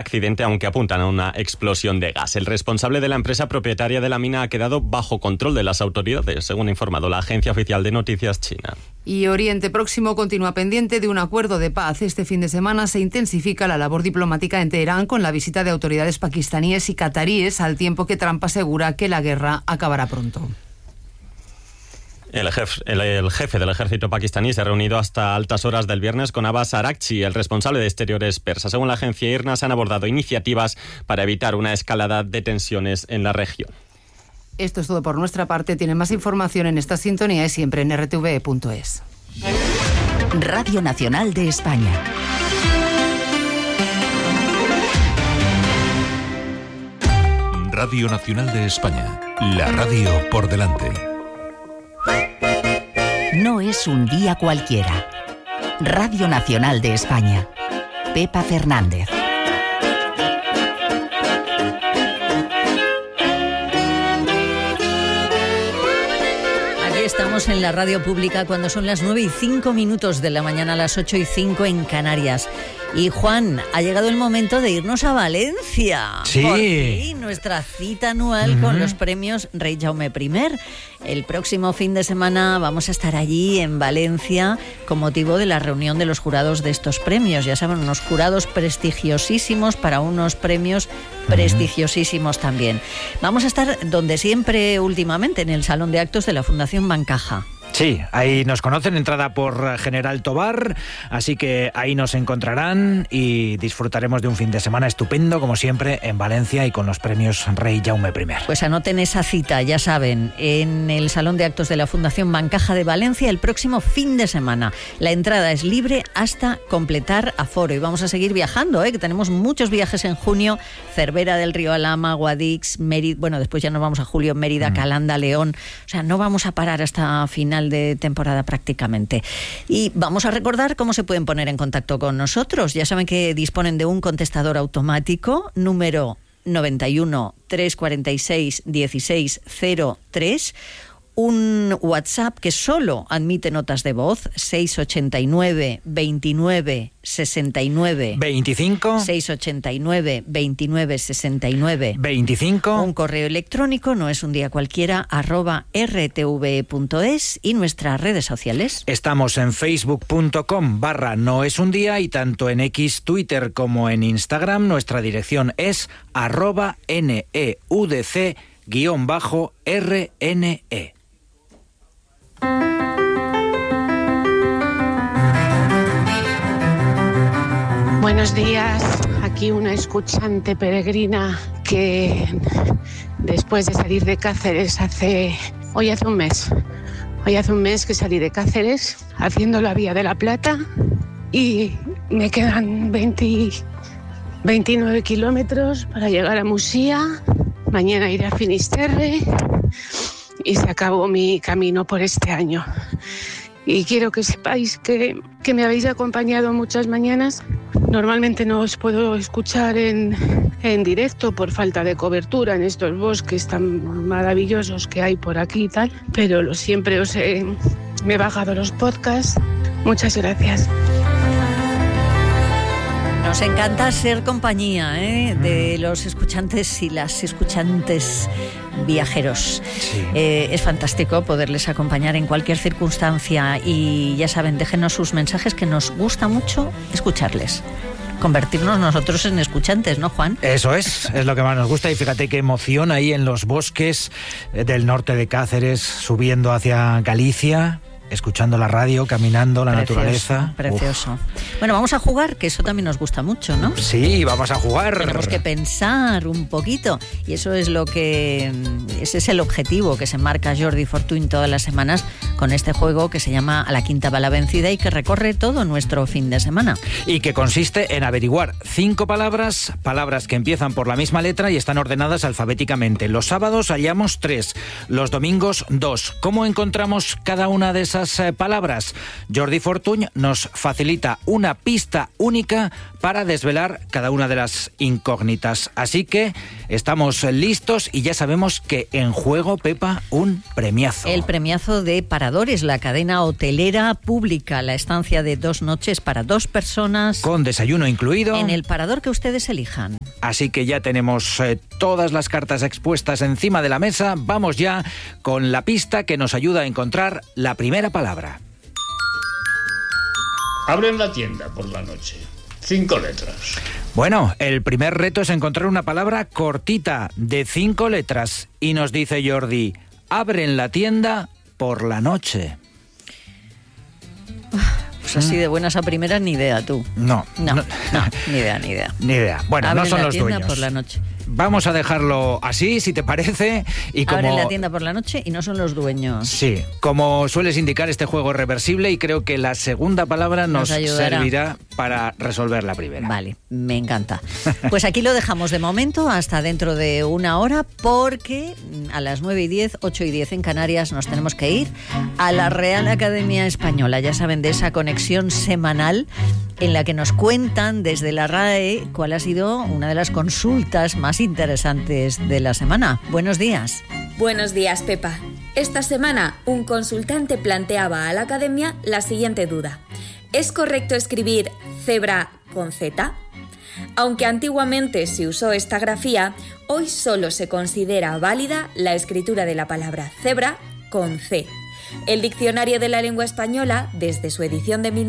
accidente, aunque apuntan a una explosión de gas. El responsable de la empresa propietaria de la mina ha quedado bajo control de las autoridades, según ha informado la agencia oficial de noticias china. Y Oriente Próximo continúa pendiente de un acuerdo de paz. Este fin de semana se intensifica la labor diplomática en Teherán con la visita de autoridades pakistaníes y cataríes, al tiempo que Trump asegura que la guerra acabará pronto. El jefe del ejército pakistaní se ha reunido hasta altas horas del viernes con Abbas Araghchi, el responsable de exteriores persa. Según la agencia IRNA, se han abordado iniciativas para evitar una escalada de tensiones en la región. Esto es todo por nuestra parte. Tienen más información en esta sintonía y siempre en rtve.es. Radio Nacional de España. Radio Nacional de España. La radio por delante. No es un día cualquiera. Radio Nacional de España. Pepa Fernández. Estamos en la radio pública cuando son las 9:05 de la mañana, las 8:05 en Canarias. Y Juan, ha llegado el momento de irnos a Valencia. Sí. Por fin, nuestra cita anual con los premios Rey Jaume I. El próximo fin de semana vamos a estar allí en Valencia con motivo de la reunión de los jurados de estos premios. Ya saben, unos jurados prestigiosísimos para unos premios prestigiosísimos también. Vamos a estar donde siempre últimamente, en el Salón de Actos de la Fundación Bancaja. Sí, ahí nos conocen, entrada por General Tobar, así que ahí nos encontrarán y disfrutaremos de un fin de semana estupendo, como siempre, en Valencia y con los premios Rey Jaume I. Pues anoten esa cita, ya saben, en el Salón de Actos de la Fundación Bancaja de Valencia el próximo fin de semana. La entrada es libre hasta completar aforo y vamos a seguir viajando, que tenemos muchos viajes en junio, Cervera del Río Alhama, Guadix, Mérida, bueno, después ya nos vamos a julio, Mérida, Calanda, León, o sea, no vamos a parar hasta final de temporada prácticamente. Y vamos a recordar cómo se pueden poner en contacto con nosotros. Ya saben que disponen de un contestador automático, número 91 346 1603, un WhatsApp que solo admite notas de voz, 689 29 69 25 689 29 69 25, un correo electrónico, no es un día cualquiera, @rtve.es, y nuestras redes sociales. Estamos en facebook.com/noesundía y tanto en X, Twitter como en Instagram nuestra dirección es @neudc_rne. Buenos días, aquí una escuchante peregrina que después de salir de Cáceres hoy hace un mes que salí de Cáceres haciendo la Vía de la Plata y me quedan 29 kilómetros para llegar a Musía. Mañana iré a Finisterre y se acabó mi camino por este año. Y quiero que sepáis que me habéis acompañado muchas mañanas. Normalmente no os puedo escuchar en directo por falta de cobertura en estos bosques tan maravillosos que hay por aquí y tal, pero siempre me he bajado los podcasts. Muchas gracias. Nos encanta ser compañía de los escuchantes y las escuchantes viajeros. Sí. Es fantástico poderles acompañar en cualquier circunstancia y ya saben, déjenos sus mensajes, que nos gusta mucho escucharles. Convertirnos nosotros en escuchantes, ¿no, Juan? Eso es lo que más nos gusta, y fíjate qué emoción ahí en los bosques del norte de Cáceres, subiendo hacia Galicia, escuchando la radio, caminando, la naturaleza. Precioso. Bueno, vamos a jugar, que eso también nos gusta mucho, ¿no? Sí, vamos a jugar. Tenemos que pensar un poquito, y ese es el objetivo que se marca Jordi Fortuny todas las semanas con este juego que se llama A la quinta va la vencida y que recorre todo nuestro fin de semana. Y que consiste en averiguar 5 palabras que empiezan por la misma letra y están ordenadas alfabéticamente. Los sábados hallamos 3, los domingos 2. ¿Cómo encontramos cada una de esas palabras? Jordi Fortuny nos facilita una pista única para desvelar cada una de las incógnitas. Así que estamos listos y ya sabemos que en juego, Pepa, un premiazo. El premiazo de Paradores, la cadena hotelera pública, la estancia de 2 noches para 2 personas. Con desayuno incluido. En el parador que ustedes elijan. Así que ya tenemos todas las cartas expuestas encima de la mesa. Vamos ya con la pista que nos ayuda a encontrar la primera palabra. Abren la tienda por la noche. 5 letras. Bueno, el primer reto es encontrar una palabra cortita de 5 letras. Y nos dice Jordi, abren la tienda por la noche. Pues así de buenas a primeras ni idea tú. No, ni idea. Ni idea. Bueno, abren no son la los tienda dueños. por la noche. Vamos a dejarlo así, si te parece. Y como... Abren la tienda por la noche y no son los dueños. Sí, como sueles indicar, este juego es reversible y creo que la segunda palabra nos servirá para resolver la primera. Vale, me encanta. Pues aquí lo dejamos de momento hasta dentro de una hora, porque a las 9:10, 8:10 en Canarias nos tenemos que ir a la Real Academia Española. Ya saben, de esa conexión semanal en la que nos cuentan desde la RAE cuál ha sido una de las consultas más interesantes de la semana. Buenos días. Buenos días, Pepa. Esta semana, un consultante planteaba a la academia la siguiente duda. ¿Es correcto escribir cebra con Z? Aunque antiguamente se usó esta grafía, hoy solo se considera válida la escritura de la palabra cebra con C. El Diccionario de la Lengua Española, desde su edición de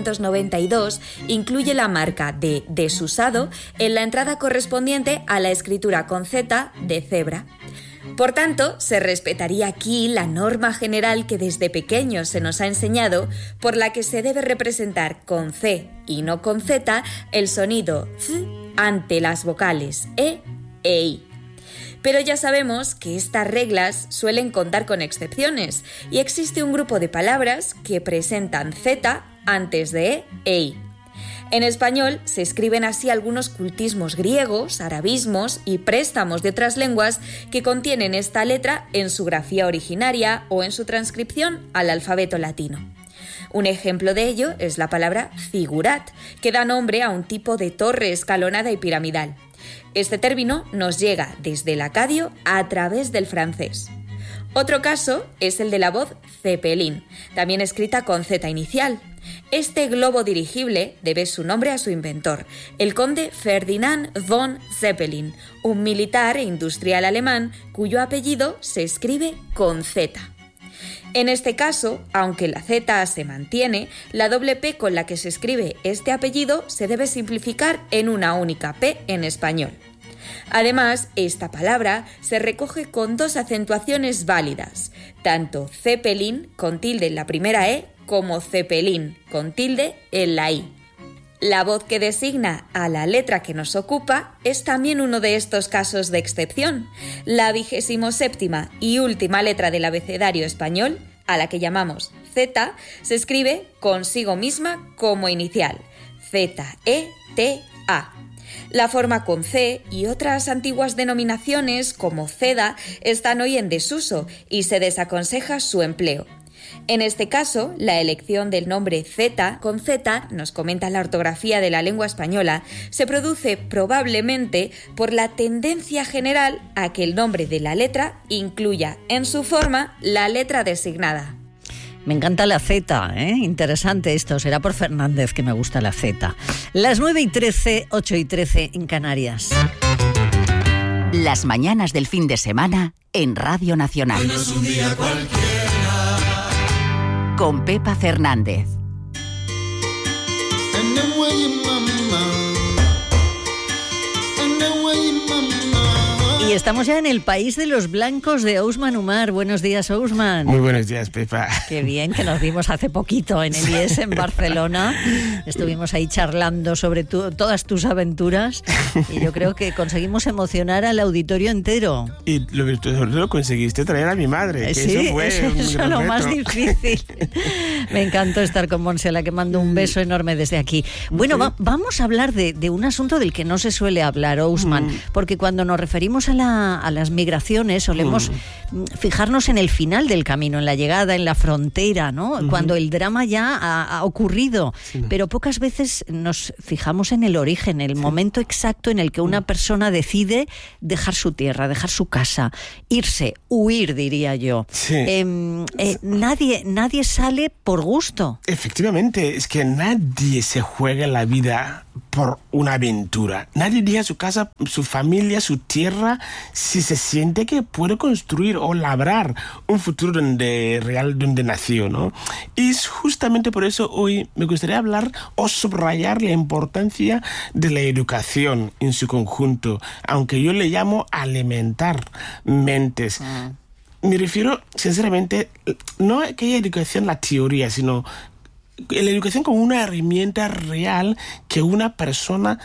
1992, incluye la marca de desusado en la entrada correspondiente a la escritura con Z de cebra. Por tanto, se respetaría aquí la norma general que desde pequeños se nos ha enseñado, por la que se debe representar con C y no con Z el sonido Z ante las vocales E e I. Pero ya sabemos que estas reglas suelen contar con excepciones y existe un grupo de palabras que presentan Z antes de E e I. En español se escriben así algunos cultismos griegos, arabismos y préstamos de otras lenguas que contienen esta letra en su grafía originaria o en su transcripción al alfabeto latino. Un ejemplo de ello es la palabra figurat, que da nombre a un tipo de torre escalonada y piramidal. Este término nos llega desde el acadio a través del francés. Otro caso es el de la voz Zeppelin, también escrita con Z inicial. Este globo dirigible debe su nombre a su inventor, el conde Ferdinand von Zeppelin, un militar e industrial alemán cuyo apellido se escribe con Z. En este caso, aunque la Z se mantiene, la doble P con la que se escribe este apellido se debe simplificar en una única P en español. Además, esta palabra se recoge con dos acentuaciones válidas, tanto Zeppelin con tilde en la primera E como Zeppelin con tilde en la I. La voz que designa a la letra que nos ocupa es también uno de estos casos de excepción. La 27ª y última letra del abecedario español, a la que llamamos Z, se escribe consigo misma como inicial, Z-E-T-A. La forma con C y otras antiguas denominaciones como ceda están hoy en desuso y se desaconseja su empleo. En este caso, la elección del nombre Z con Z, nos comenta la ortografía de la lengua española, se produce probablemente por la tendencia general a que el nombre de la letra incluya en su forma la letra designada. Me encanta la Z, ¿eh? Interesante esto. Será por Fernández que me gusta la Z. Las 9:13, 8:13 en Canarias. Las mañanas del fin de semana en Radio Nacional. Hoy no es un día cualquiera. Con Pepa Fernández. Y estamos ya en el país de los blancos de Ousmane Umar. Buenos días, Ousmane. Muy buenos días, Pepa. Qué bien, que nos vimos hace poquito en el IES en Barcelona. Estuvimos ahí charlando sobre todas tus aventuras y yo creo que conseguimos emocionar al auditorio entero. Y lo conseguiste traer a mi madre, que sí, eso fue eso lo más difícil. Me encantó estar con Monse, a la que mando un beso enorme desde aquí. Bueno, vamos a hablar de un asunto del que no se suele hablar, Ousmane, porque cuando nos referimos a las migraciones solemos fijarnos en el final del camino, en la llegada, en la frontera, ¿no? Cuando el drama ya ha ocurrido, pero pocas veces nos fijamos en el origen, el momento exacto en el que una persona decide dejar su tierra, dejar su casa, irse, huir, diría yo. Nadie sale por gusto. Efectivamente, es que nadie se juega la vida por una aventura. Nadie deja su casa, su familia, su tierra, si se siente que puede construir o labrar un futuro donde nació, ¿no? Y es justamente por eso hoy me gustaría hablar o subrayar la importancia de la educación en su conjunto, aunque yo le llamo alimentar mentes. Me refiero, sinceramente, no a aquella educación, la teoría, sino la educación como una herramienta real que una persona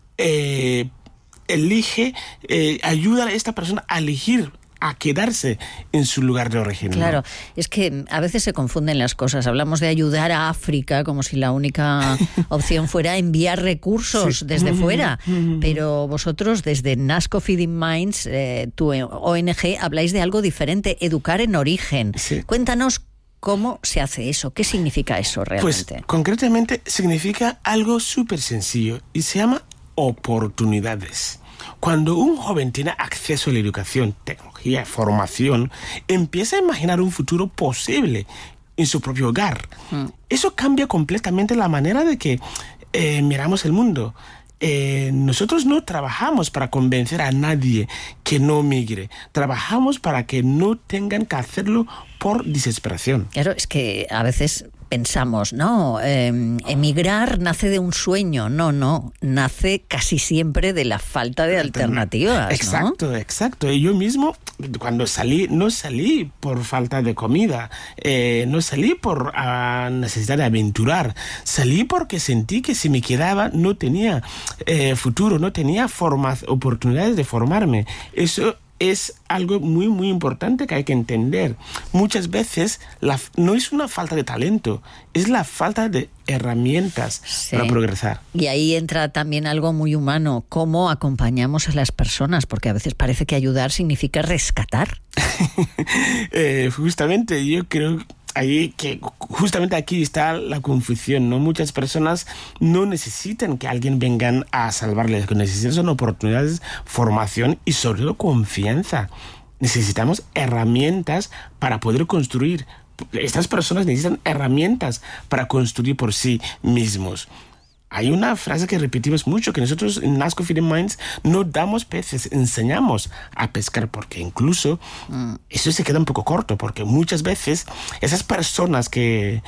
elige, ayuda a esta persona a elegir, a quedarse en su lugar de origen. Claro, es que a veces se confunden las cosas. Hablamos de ayudar a África como si la única opción fuera enviar recursos desde fuera. Pero vosotros, desde NASCO Feeding Minds, tu ONG, habláis de algo diferente, educar en origen. Sí. Cuéntanos cómo se hace eso, qué significa eso realmente. Pues concretamente significa algo súper sencillo y se llama oportunidades. Cuando un joven tiene acceso a la educación, tecnología, formación, empieza a imaginar un futuro posible en su propio hogar. Eso cambia completamente la manera de que miramos el mundo. Nosotros no trabajamos para convencer a nadie que no migre. Trabajamos para que no tengan que hacerlo por desesperación. Claro, es que a veces pensamos, no, emigrar nace de un sueño. No, nace casi siempre de la falta de alternativas. Exacto. Y yo mismo, cuando salí, no salí por falta de comida, no salí por necesidad de aventurar, salí porque sentí que si me quedaba no tenía futuro, no tenía oportunidades de formarme. Eso es algo muy, muy importante que hay que entender. Muchas veces no es una falta de talento, es la falta de herramientas para progresar. Y ahí entra también algo muy humano, cómo acompañamos a las personas, porque a veces parece que ayudar significa rescatar. Justamente, yo creo que justamente aquí está la confusión, ¿no? Muchas personas no necesitan que alguien venga a salvarles, lo que necesitan son oportunidades, formación y sobre todo confianza. Necesitamos herramientas para poder construir. Estas personas necesitan herramientas para construir por sí mismos. Hay una frase que repetimos mucho, que nosotros en NASCO Feeding Minds no damos peces, enseñamos a pescar, porque incluso eso se queda un poco corto, porque muchas veces esas personas que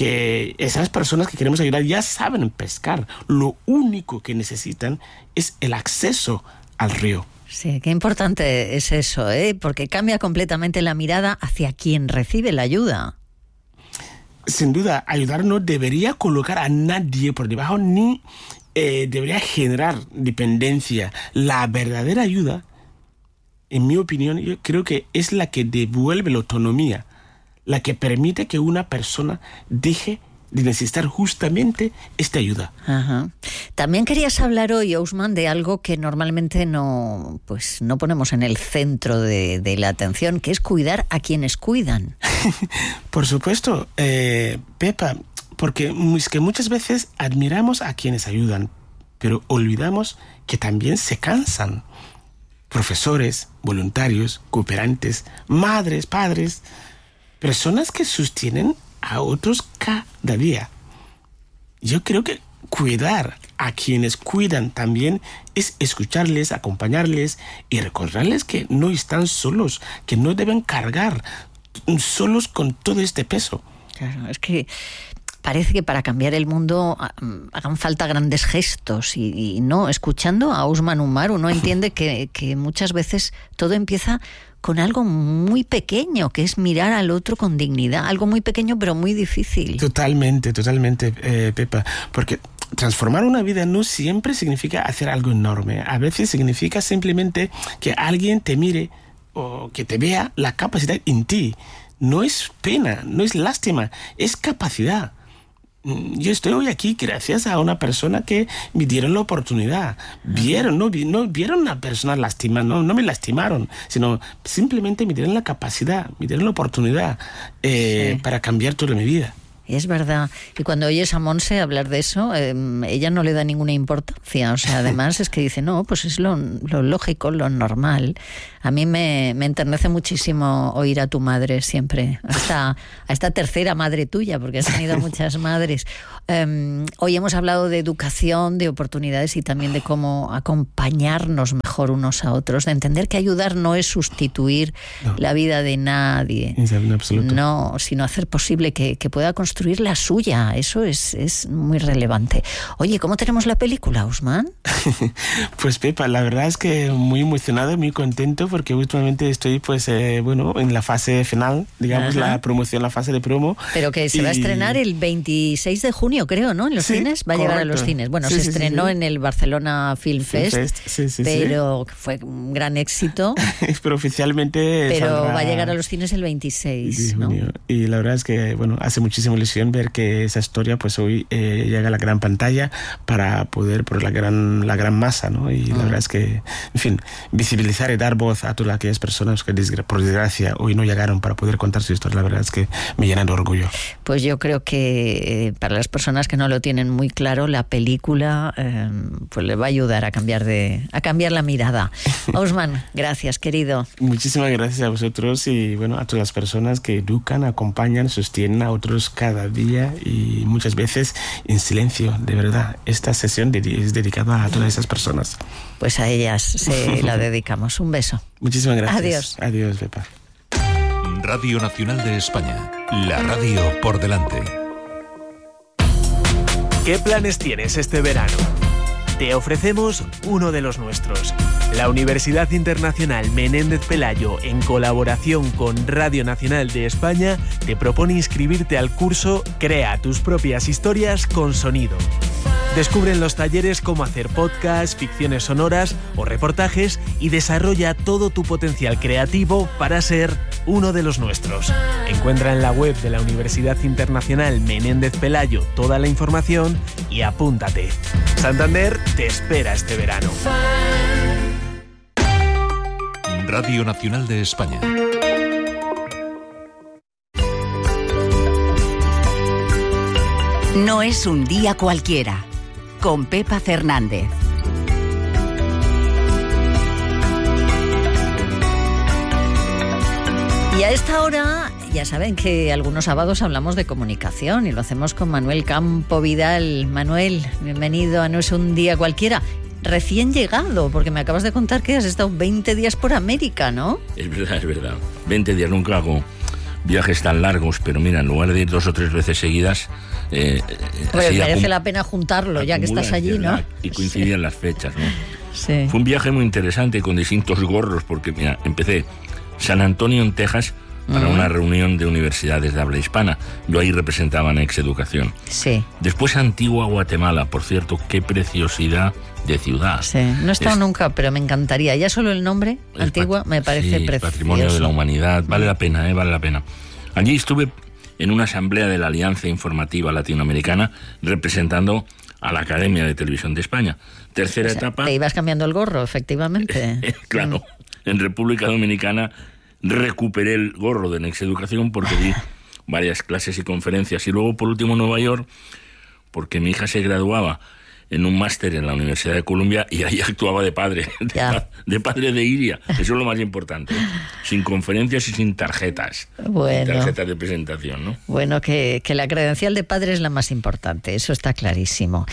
queremos ayudar ya saben pescar. Lo único que necesitan es el acceso al río. Sí, qué importante es eso, porque cambia completamente la mirada hacia quien recibe la ayuda. Sin duda, ayudar no debería colocar a nadie por debajo ni debería generar dependencia. La verdadera ayuda, en mi opinión, yo creo que es la que devuelve la autonomía, la que permite que una persona deje de necesitar justamente esta ayuda. Ajá. También querías hablar hoy, Ousmane, de algo que normalmente no ponemos en el centro de la atención, que es cuidar a quienes cuidan. Por supuesto, Pepa, porque es que muchas veces admiramos a quienes ayudan, pero olvidamos que también se cansan. Profesores, voluntarios, cooperantes, madres, padres, personas que sostienen a otros cada día. Yo creo que cuidar a quienes cuidan también es escucharles, acompañarles y recordarles que no están solos, que no deben cargar solos con todo este peso. Claro, es que parece que para cambiar el mundo hagan falta grandes gestos y no, escuchando a Ousmane Umar uno entiende que muchas veces todo empieza con algo muy pequeño, que es mirar al otro con dignidad, algo muy pequeño pero muy difícil. Totalmente, Pepa, porque transformar una vida no siempre significa hacer algo enorme, a veces significa simplemente que alguien te mire o que te vea la capacidad en ti. No es pena, no es lástima, es capacidad. Yo estoy hoy aquí gracias a una persona que me dieron la oportunidad. No vieron a una persona lastimada, no me lastimaron, sino simplemente me dieron la capacidad, me dieron la oportunidad para cambiar toda mi vida. Es verdad. Y cuando oyes a Monse hablar de eso, ella no le da ninguna importancia. O sea, además es que dice, no, pues es lo lógico, lo normal. A mí me enternece muchísimo oír a tu madre siempre, a esta tercera madre tuya, porque has tenido muchas madres. Hoy hemos hablado de educación, de oportunidades y también de cómo acompañarnos mejor unos a otros, de entender que ayudar no es sustituir la vida de nadie. En absoluto. No, sino hacer posible que pueda construir la suya. Eso es muy relevante. Oye, ¿cómo tenemos la película, Usman? Pues Pepa, la verdad es que muy emocionado y muy contento porque últimamente estoy en la fase final, digamos, la promoción, la fase de promo. Pero que se va a estrenar el 26 de junio, creo, ¿no? En los cines, va a llegar a los cines. Bueno, se estrenó en el Barcelona Film Fest, pero fue un gran éxito. Pero oficialmente Pero va a llegar a los cines el 26, ¿no? Y la verdad es que, hace muchísima ilusión ver que esa historia pues hoy llega a la gran pantalla para poder por la gran masa, ¿no? Y la verdad es que, en fin, visibilizar y dar voz a todas aquellas personas que por desgracia hoy no llegaron para poder contar su historia, la verdad es que me llena de orgullo. Pues yo creo que para las personas que no lo tienen muy claro, la película pues le va a ayudar a cambiar la mirada. Usman, gracias, querido. Muchísimas gracias a vosotros y a todas las personas que educan, acompañan, sostienen a otros cada día y muchas veces en silencio. De verdad, esta sesión es dedicada a todas esas personas. Pues a ellas se la dedicamos. Un beso. Muchísimas gracias. Adiós. Adiós, Pepa. Radio Nacional de España, la radio por delante. ¿Qué planes tienes este verano? Te ofrecemos uno de los nuestros. La Universidad Internacional Menéndez Pelayo, en colaboración con Radio Nacional de España, te propone inscribirte al curso Crea tus propias historias con sonido. Descubre en los talleres cómo hacer podcasts, ficciones sonoras o reportajes y desarrolla todo tu potencial creativo para ser uno de los nuestros. Encuentra en la web de la Universidad Internacional Menéndez Pelayo toda la información y apúntate. Santander te espera este verano. Radio Nacional de España. No es un día cualquiera. Con Pepa Fernández. Y a esta hora, ya saben que algunos sábados hablamos de comunicación y lo hacemos con Manuel Campo Vidal. Manuel, bienvenido a No es un día cualquiera. Recién llegado, porque me acabas de contar que has estado 20 días por América, ¿no? Es verdad. 20 días, nunca hago viajes tan largos, pero mira, en lugar de ir 2 o 3 veces seguidas... pues merece la pena juntarlo, ya que estás allí, ¿no? Y coincidían las fechas, ¿no? Sí. Fue un viaje muy interesante con distintos gorros, porque mira, empecé San Antonio, en Texas, para una reunión de universidades de habla hispana. Yo ahí representaba Next Educación. Sí. Después Antigua, Guatemala. Por cierto, qué preciosidad de ciudad. Sí, no he estado nunca, pero me encantaría. Ya solo el nombre, Antigua, me parece precioso. Patrimonio de la humanidad. Vale la pena, vale la pena. Allí estuve en una asamblea de la Alianza Informativa Latinoamericana representando a la Academia de Televisión de España. Tercera etapa... Te ibas cambiando el gorro, efectivamente. Claro. En República Dominicana recuperé el gorro de Next Educación porque di varias clases y conferencias. Y luego, por último, Nueva York, porque mi hija se graduaba en un máster en la Universidad de Columbia y ahí actuaba de padre, de padre de Iria. Eso es lo más importante. Sin conferencias y sin tarjetas. Bueno. Sin tarjetas de presentación, ¿no? Bueno, que la credencial de padre es la más importante, eso está clarísimo.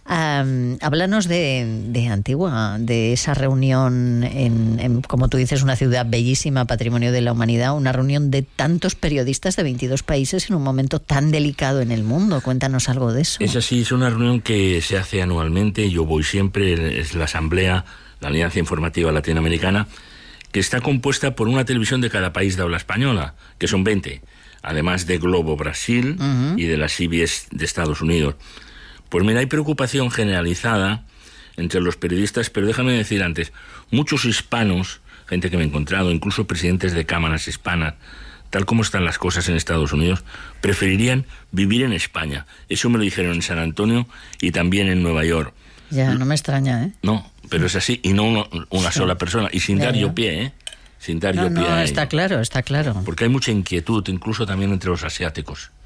Háblanos de Antigua, de esa reunión en, como tú dices, una ciudad bellísima, patrimonio de la humanidad, una reunión de tantos periodistas de 22 países en un momento tan delicado en el mundo. Cuéntanos algo de eso. Es así, es una reunión que se hace anualmente, yo voy siempre, es la Asamblea, la Alianza Informativa Latinoamericana, que está compuesta por una televisión de cada país de habla española, que son 20, además de Globo Brasil y de la CBS de Estados Unidos. Pues mira, hay preocupación generalizada entre los periodistas, pero déjame decir antes, muchos hispanos, gente que me he encontrado, incluso presidentes de cámaras hispanas, tal como están las cosas en Estados Unidos, preferirían vivir en España. Eso me lo dijeron en San Antonio y también en Nueva York. Ya, no me extraña, ¿eh? No, pero es así, y no una sola persona, y sin dar yo pie, ¿eh? Sin dar yo pie. No, está claro, está claro. Porque hay mucha inquietud, incluso también entre los asiáticos.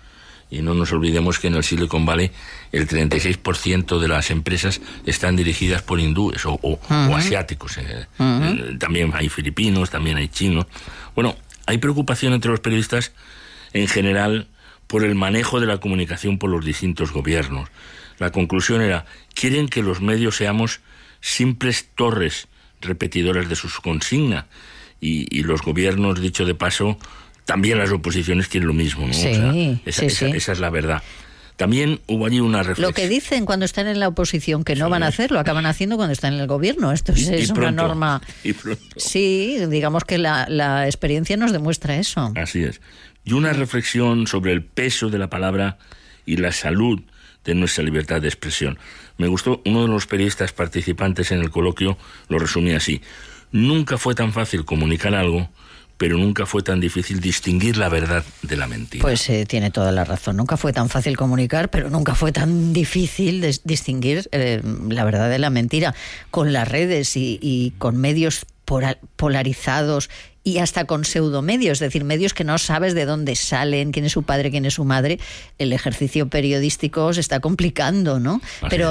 Y no nos olvidemos que en el Silicon Valley el 36% de las empresas están dirigidas por hindúes o asiáticos. También hay filipinos, también hay chinos. Bueno, hay preocupación entre los periodistas en general por el manejo de la comunicación por los distintos gobiernos. La conclusión era, quieren que los medios seamos simples torres repetidoras de sus consignas. Y los gobiernos, dicho de paso, también las oposiciones quieren lo mismo, ¿no? Sí, esa es la verdad. También hubo allí una reflexión. Lo que dicen cuando están en la oposición que no van a hacer, lo acaban haciendo cuando están en el gobierno. Esto es una norma. Y pronto. Sí, digamos que la experiencia nos demuestra eso. Así es. Y una reflexión sobre el peso de la palabra y la salud de nuestra libertad de expresión. Me gustó, uno de los periodistas participantes en el coloquio lo resumía así: nunca fue tan fácil comunicar algo, pero nunca fue tan difícil distinguir la verdad de la mentira. Pues tiene toda la razón. Nunca fue tan fácil comunicar, pero nunca fue tan difícil distinguir la verdad de la mentira. Con las redes y con medios polarizados y hasta con pseudomedios, es decir, medios que no sabes de dónde salen, quién es su padre, quién es su madre, el ejercicio periodístico se está complicando, ¿no?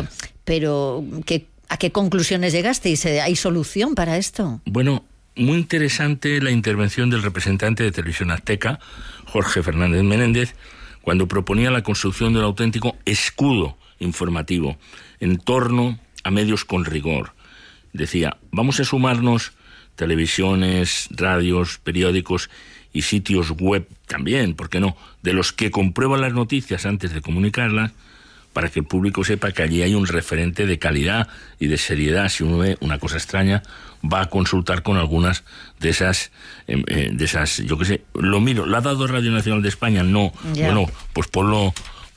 Pero ¿a qué conclusiones llegasteis? ¿Hay solución para esto? Bueno, muy interesante la intervención del representante de Televisión Azteca, Jorge Fernández Menéndez, cuando proponía la construcción de un auténtico escudo informativo en torno a medios con rigor. Decía, vamos a sumarnos televisiones, radios, periódicos y sitios web también, ¿por qué no?, de los que comprueban las noticias antes de comunicarlas, para que el público sepa que allí hay un referente de calidad y de seriedad. Si uno ve una cosa extraña, va a consultar con algunas de esas, yo qué sé, lo miro, ¿la ha dado Radio Nacional de España? No. Yeah. Bueno, pues ponlo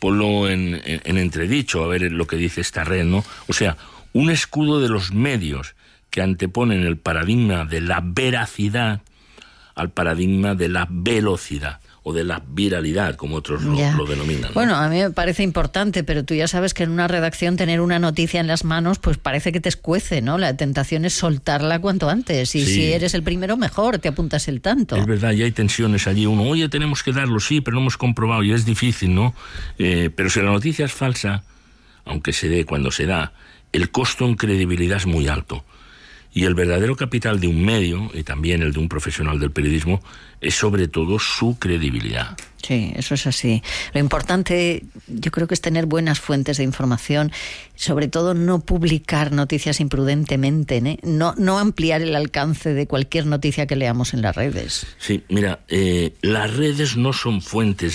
en entredicho, a ver lo que dice esta red, ¿no? O sea, un escudo de los medios que anteponen el paradigma de la veracidad al paradigma de la velocidad o de la viralidad, como otros lo denominan, ¿no? Bueno, a mí me parece importante, pero tú ya sabes que en una redacción tener una noticia en las manos, pues parece que te escuece, ¿no? La tentación es soltarla cuanto antes, y si eres el primero, mejor, te apuntas el tanto. Es verdad, y hay tensiones allí, uno, oye, tenemos que darlo, sí, pero no hemos comprobado, y es difícil, ¿no? Pero si la noticia es falsa, aunque se dé cuando se da, el costo en credibilidad es muy alto. Y el verdadero capital de un medio, y también el de un profesional del periodismo, es sobre todo su credibilidad. Sí, eso es así. Lo importante, yo creo que es tener buenas fuentes de información, sobre todo no publicar noticias imprudentemente, ¿eh? No ampliar el alcance de cualquier noticia que leamos en las redes. Sí, mira, las redes no son fuentes,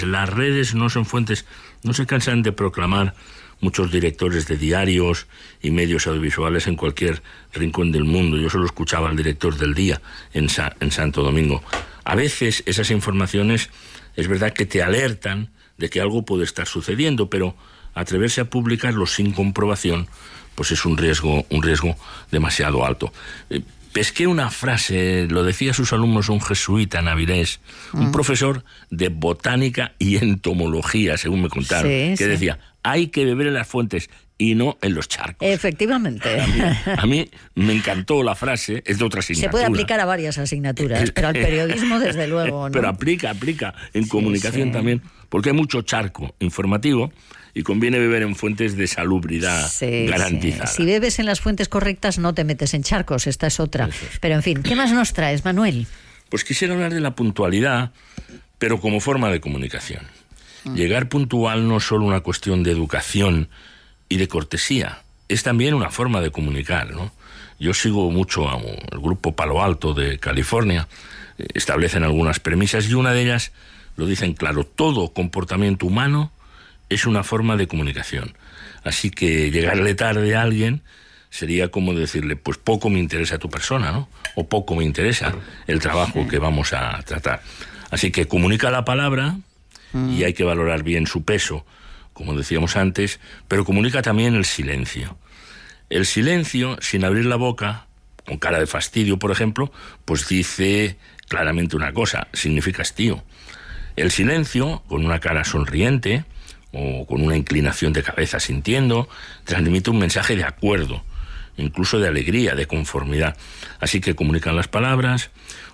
no se cansan de proclamar muchos directores de diarios y medios audiovisuales en cualquier rincón del mundo. Yo solo escuchaba al director del Día en Santo Domingo. A veces esas informaciones es verdad que te alertan de que algo puede estar sucediendo, pero atreverse a publicarlo sin comprobación, pues es un riesgo demasiado alto. Pesqué una frase, lo decía a sus alumnos un jesuita navilés, un profesor de botánica y entomología, según me contaron, que decía, hay que beber en las fuentes y no en los charcos. Efectivamente. A mí me encantó la frase, es de otra asignatura. Se puede aplicar a varias asignaturas, pero al periodismo desde luego, ¿no? Pero aplica en comunicación también, porque hay mucho charco informativo y conviene beber en fuentes de salubridad garantizada. Si bebes en las fuentes correctas no te metes en charcos, esta es otra. Pero en fin, ¿qué más nos traes, Manuel? Pues quisiera hablar de la puntualidad, pero como forma de comunicación. Llegar puntual no es solo una cuestión de educación y de cortesía, es también una forma de comunicar, ¿no? Yo sigo mucho al grupo Palo Alto de California, establecen algunas premisas y una de ellas lo dicen claro, todo comportamiento humano es una forma de comunicación. Así que llegarle tarde a alguien sería como decirle, pues poco me interesa tu persona, ¿no? O poco me interesa el trabajo que vamos a tratar. Así que comunica la palabra y hay que valorar bien su peso, como decíamos antes, pero comunica también el silencio. El silencio, sin abrir la boca, con cara de fastidio, por ejemplo, pues dice claramente una cosa, significa hastío. El silencio, con una cara sonriente o con una inclinación de cabeza sintiendo, transmite un mensaje de acuerdo, incluso de alegría, de conformidad. Así que comunican las palabras,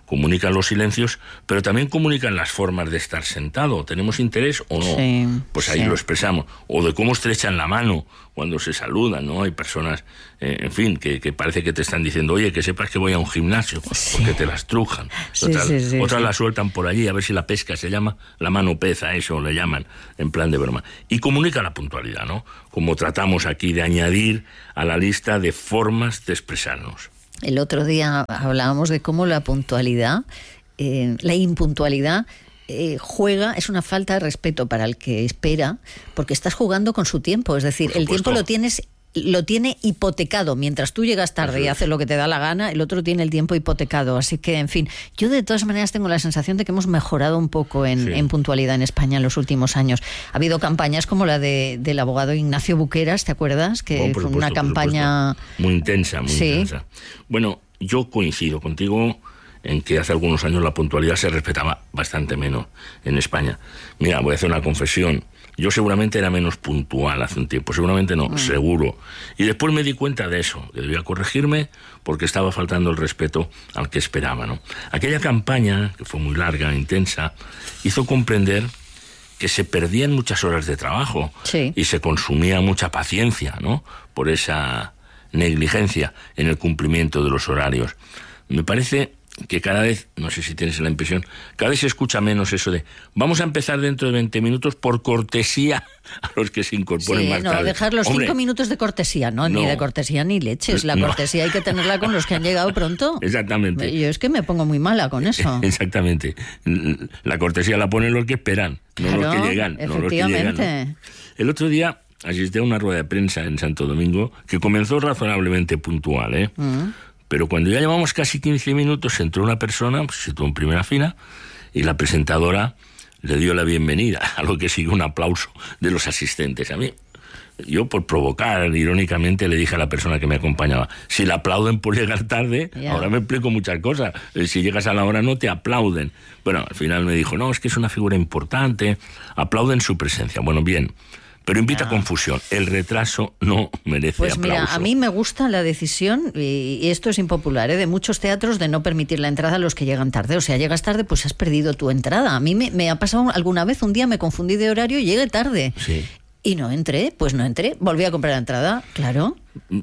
comunican los silencios, pero también comunican las formas de estar sentado. ¿Tenemos interés o no? Sí, pues ahí lo expresamos. O de cómo estrechan la mano cuando se saludan, ¿no? Hay personas, en fin, que parece que te están diciendo, oye, que sepas que voy a un gimnasio, porque te las trujan. Otras la sueltan por allí, a ver si la pesca se llama, la mano pez, a eso le llaman, en plan de broma. Y comunica la puntualidad, ¿no? Como tratamos aquí de añadir a la lista de formas de expresarnos. El otro día hablábamos de cómo la puntualidad, la impuntualidad, es una falta de respeto para el que espera, porque estás jugando con su tiempo. Es decir, el tiempo lo tiene hipotecado. Mientras tú llegas tarde y haces lo que te da la gana, el otro tiene el tiempo hipotecado. Así que, en fin, yo de todas maneras tengo la sensación de que hemos mejorado un poco en puntualidad en España en los últimos años. Ha habido campañas como la del abogado Ignacio Buqueras, ¿te acuerdas? Que fue una campaña muy intensa, muy intensa. Bueno, yo coincido contigo en que hace algunos años la puntualidad se respetaba bastante menos en España. Mira, voy a hacer una confesión. Yo seguramente era menos puntual hace un tiempo, seguramente no, seguro. Y después me di cuenta de eso, que debía corregirme porque estaba faltando el respeto al que esperaba, ¿no? Aquella campaña, que fue muy larga, intensa, hizo comprender que se perdían muchas horas de trabajo y se consumía mucha paciencia, ¿no? Por esa negligencia en el cumplimiento de los horarios. Me parece que cada vez, no sé si tienes la impresión, cada vez se escucha menos eso de vamos a empezar dentro de 20 minutos por cortesía a los que se incorporen más tarde. Dejar los 5 minutos de cortesía, ni de cortesía ni leches. La cortesía hay que tenerla con los que han llegado pronto. Exactamente. Yo es que me pongo muy mala con eso. Exactamente. La cortesía la ponen los que esperan, no los que llegan. Efectivamente. ¿No? El otro día asistí a una rueda de prensa en Santo Domingo que comenzó razonablemente puntual, pero cuando ya llevamos casi 15 minutos entró una persona, se situó en primera fila, y la presentadora le dio la bienvenida, a lo que sigue un aplauso de los asistentes. A mí, yo por provocar, irónicamente, le dije a la persona que me acompañaba, si le aplauden por llegar tarde, ahora me explico muchas cosas, si llegas a la hora no te aplauden. Bueno, al final me dijo, no, es que es una figura importante, aplauden su presencia. Bueno, bien. Pero invita a confusión. El retraso no merece aplauso. Pues mira, a mí me gusta la decisión, y esto es impopular, de muchos teatros, de no permitir la entrada a los que llegan tarde. O sea, llegas tarde, pues has perdido tu entrada. A mí me ha pasado alguna vez, un día me confundí de horario y llegué tarde. Sí. Y no entré, volví a comprar la entrada, claro.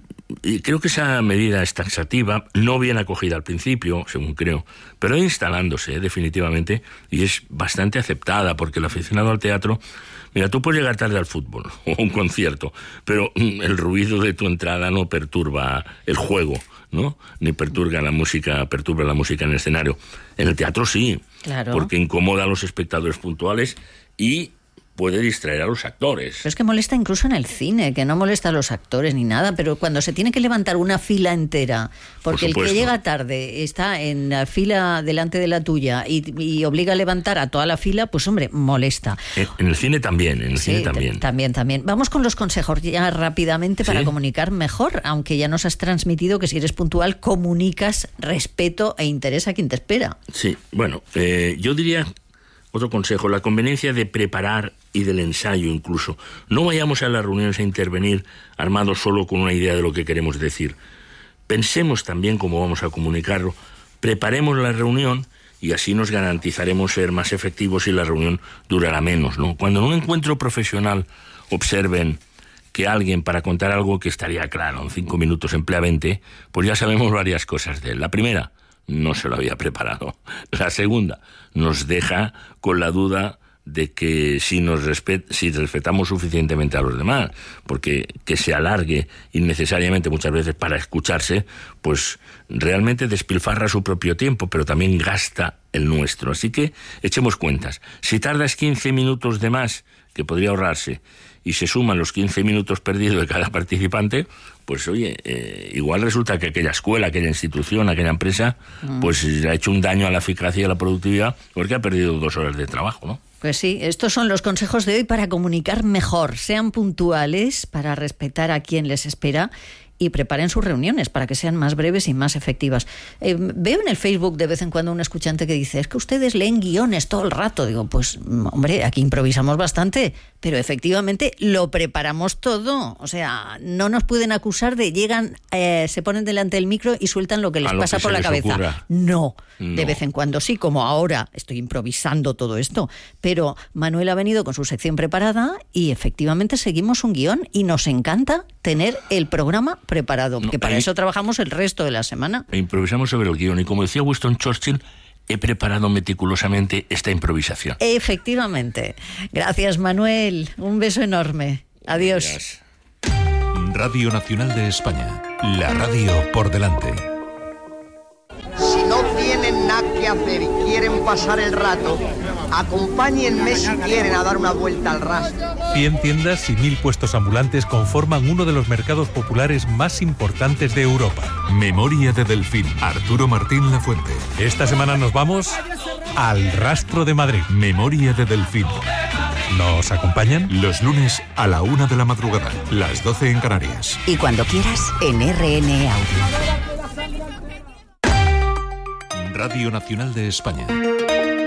Y creo que esa medida es taxativa, no bien acogida al principio, según creo, pero instalándose definitivamente, y es bastante aceptada, porque el aficionado al teatro, mira, tú puedes llegar tarde al fútbol o a un concierto, pero el ruido de tu entrada no perturba el juego, ¿no? Ni perturba la música en el escenario. En el teatro sí, claro, porque incomoda a los espectadores puntuales y puede distraer a los actores. Pero es que molesta incluso en el cine, que no molesta a los actores ni nada, pero cuando se tiene que levantar una fila entera, porque el que llega tarde está en la fila delante de la tuya y obliga a levantar a toda la fila, pues hombre, molesta. En el cine también, También. Vamos con los consejos ya rápidamente para comunicar mejor, aunque ya nos has transmitido que si eres puntual comunicas respeto e interés a quien te espera. Sí, bueno, yo diría... Otro consejo, la conveniencia de preparar y del ensayo incluso. No vayamos a las reuniones a intervenir armados solo con una idea de lo que queremos decir. Pensemos también cómo vamos a comunicarlo. Preparemos la reunión y así nos garantizaremos ser más efectivos y la reunión durará menos, ¿no? Cuando en un encuentro profesional observen que alguien, para contar algo que estaría claro, en 5 minutos emplea 20, pues ya sabemos varias cosas de él. La primera, no se lo había preparado. La segunda, nos deja con la duda de que si respetamos suficientemente a los demás, porque que se alargue innecesariamente muchas veces para escucharse, pues realmente despilfarra su propio tiempo, pero también gasta el nuestro. Así que echemos cuentas. Si tardas 15 minutos de más, que podría ahorrarse, y se suman los 15 minutos perdidos de cada participante, pues oye, igual resulta que aquella escuela, aquella institución, aquella empresa, pues ha hecho un daño a la eficacia y a la productividad porque ha perdido 2 horas de trabajo, ¿no? Pues sí, estos son los consejos de hoy para comunicar mejor. Sean puntuales para respetar a quien les espera y preparen sus reuniones para que sean más breves y más efectivas. Veo en el Facebook de vez en cuando un escuchante que dice, es que ustedes leen guiones todo el rato. Digo, pues hombre, aquí improvisamos bastante, pero efectivamente lo preparamos todo. O sea, no nos pueden acusar de llegan, se ponen delante del micro y sueltan lo que les pasa por la cabeza. No, de vez en cuando sí, como ahora estoy improvisando todo esto. Pero Manuel ha venido con su sección preparada y efectivamente seguimos un guión y nos encanta tener el programa preparado, porque para eso trabajamos el resto de la semana. Improvisamos sobre el guión y como decía Winston Churchill, he preparado meticulosamente esta improvisación. Efectivamente. Gracias, Manuel. Un beso enorme. Adiós. Gracias. Radio Nacional de España. La radio por delante. Si no tienen nada que hacer y quieren pasar el rato, acompáñenme si quieren a dar una vuelta al rastro. 100 tiendas y 1000 puestos ambulantes conforman uno de los mercados populares más importantes de Europa. Memoria de Delfín. Arturo Martín Lafuente. Esta semana nos vamos al Rastro de Madrid. Memoria de Delfín. ¿Nos acompañan? Los lunes a la 1 de la madrugada, las 12 en Canarias. Y cuando quieras, en RN Audio. Radio Nacional de España.